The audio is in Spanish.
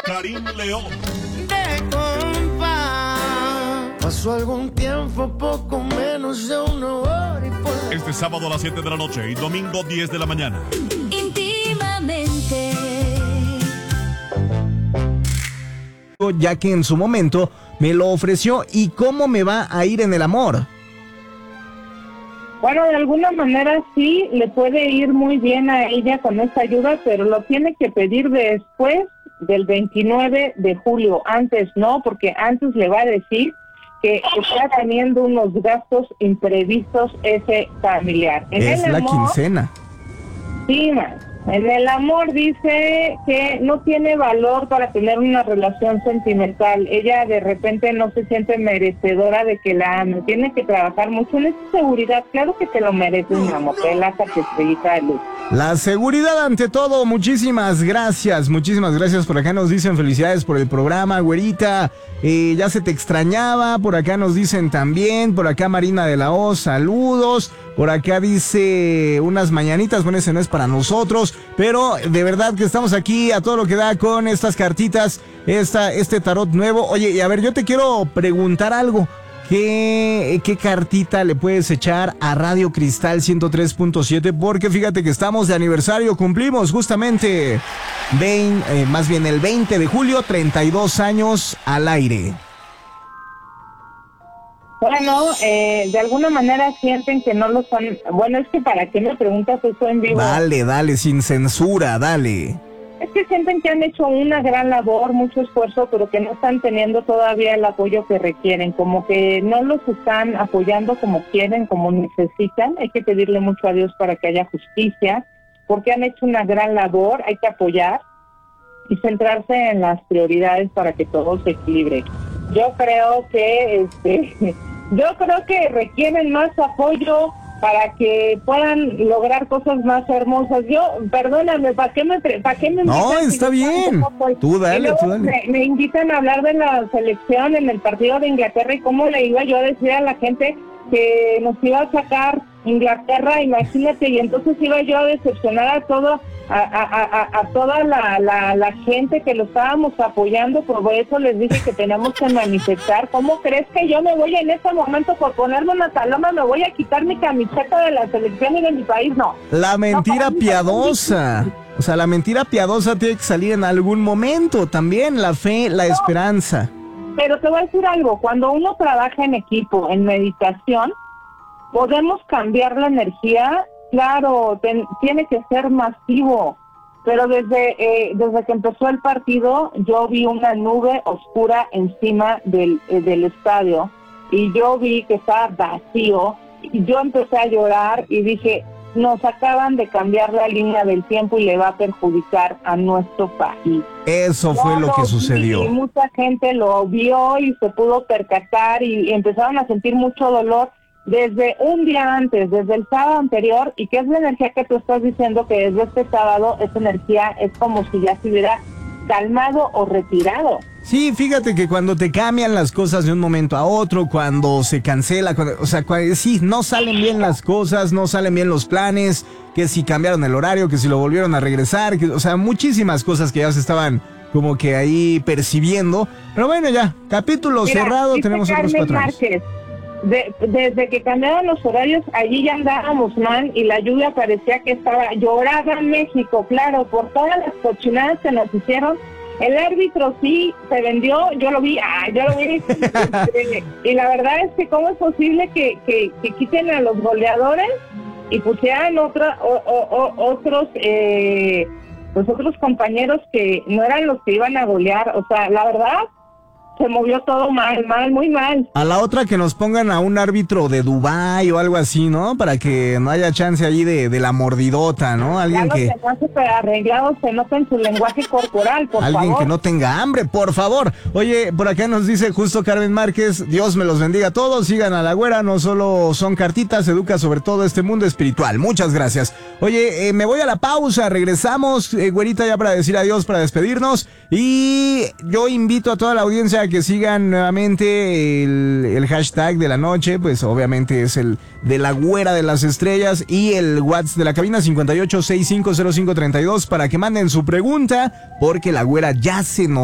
Karim León. De compa, pasó algún tiempo, poco menos de una hora y por... Este sábado a las 7 de la noche y domingo 10 de la mañana. Íntimamente. Ya que en su momento me lo ofreció. ¿Y cómo me va a ir en el amor? Bueno, de alguna manera sí le puede ir muy bien a ella con esta ayuda, pero lo tiene que pedir después del 29 de julio. Antes no, porque antes le va a decir que está teniendo unos gastos imprevistos ese familiar. Es la quincena. Sí, man. En el amor dice que no tiene valor para tener una relación sentimental. Ella de repente no se siente merecedora de que la amen. Tiene que trabajar mucho en esa seguridad. Claro que te lo mereces, mi amor. Relájate, estrellita de luz. La seguridad ante todo. Muchísimas gracias. Muchísimas gracias. Por acá nos dicen felicidades por el programa, güerita. Ya se te extrañaba. Por acá nos dicen también. Por acá Marina de la O, saludos. Por acá dice unas mañanitas. Bueno, ese no es para nosotros, pero de verdad que estamos aquí a todo lo que da con estas cartitas, este tarot nuevo. Oye, y a ver, yo te quiero preguntar algo. ¿Qué cartita le puedes echar a Radio Cristal 103.7? Porque fíjate que estamos de aniversario, cumplimos justamente el 20 de julio, 32 años al aire. Bueno, de alguna manera sienten que no lo son. Bueno, es que ¿para qué me preguntas eso en vivo? Dale, sin censura, dale. Es que sienten que han hecho una gran labor, mucho esfuerzo, pero que no están teniendo todavía el apoyo que requieren, como que no los están apoyando como quieren, como necesitan. Hay que pedirle mucho a Dios para que haya justicia, porque han hecho una gran labor, hay que apoyar y centrarse en las prioridades para que todo se equilibre. Yo creo que requieren más apoyo para que puedan lograr cosas más hermosas. Perdóname, ¿para qué me No, está bien. Tú dale. Me invitan a hablar de la selección en el partido de Inglaterra y cómo le iba yo a decir a la gente que nos iba a sacar Inglaterra, imagínate, y entonces iba yo a decepcionar a toda la gente que lo estábamos apoyando. Por eso les dije que tenemos que manifestar. ¿Cómo crees que yo me voy en este momento por ponerme una paloma, me voy a quitar mi camiseta de la selección y de mi país? No. La mentira piadosa. O sea, la mentira piadosa tiene que salir en algún momento también, la fe, la esperanza. Pero te voy a decir algo, cuando uno trabaja en equipo, en meditación, podemos cambiar la energía. Claro, tiene que ser masivo, pero desde que empezó el partido yo vi una nube oscura encima del estadio y yo vi que estaba vacío y yo empecé a llorar y dije, nos acaban de cambiar la línea del tiempo y le va a perjudicar a nuestro país. Eso fue lo que sucedió. Y mucha gente lo vio y se pudo percatar y empezaron a sentir mucho dolor desde un día antes, desde el sábado anterior, y que es la energía que tú estás diciendo que desde este sábado esa energía es como si ya se hubiera calmado o retirado. Sí, fíjate que cuando te cambian las cosas de un momento a otro, cuando se cancela, sí, no salen bien las cosas, no salen bien los planes, que si cambiaron el horario, que si lo volvieron a regresar, muchísimas cosas que ya se estaban como que ahí percibiendo. Pero bueno, ya, capítulo cerrado, tenemos otros 4 años. Desde que cambiaron los horarios, allí ya andábamos mal y la lluvia parecía que lloraba en México, claro, por todas las cochinadas que nos hicieron. El árbitro sí se vendió, yo lo vi. Y la verdad es que cómo es posible que quiten a los goleadores y pusieran otros compañeros que no eran los que iban a golear. O sea, la verdad, se movió todo mal, muy mal. A la otra que nos pongan a un árbitro de Dubái o algo así, ¿no? Para que no haya chance allí de la mordidota, ¿no? Alguien que... Están súper arreglados, se nota en su lenguaje corporal, por favor. Alguien que no tenga hambre, por favor. Oye, por acá nos dice justo Carmen Márquez, Dios me los bendiga a todos, sigan a la güera, no solo son cartitas, educa sobre todo este mundo espiritual. Muchas gracias. Oye, me voy a la pausa, regresamos, güerita, ya para decir adiós, para despedirnos. Y yo invito a toda la audiencia a que sigan nuevamente el hashtag de la noche, pues obviamente es el de la güera de las estrellas, y el WhatsApp de la cabina 58650532 para que manden su pregunta, porque la güera ya se nos